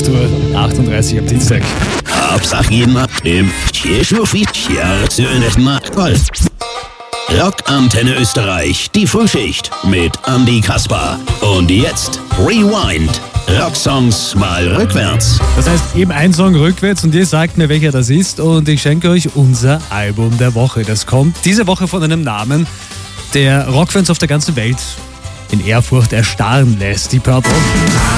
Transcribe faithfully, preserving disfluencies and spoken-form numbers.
acht Uhr achtunddreißig am Dienstag. Hauptsache jeden im Rock Antenne Österreich, die Frühschicht mit Andy Kaspar. Und jetzt Rewind. Rocksongs mal rückwärts. Das heißt eben ein Song rückwärts und ihr sagt mir, welcher das ist und ich schenke euch unser Album der Woche. Das kommt diese Woche von einem Namen, der Rockfans auf der ganzen Welt in Ehrfurcht erstarren lässt. Die Purple.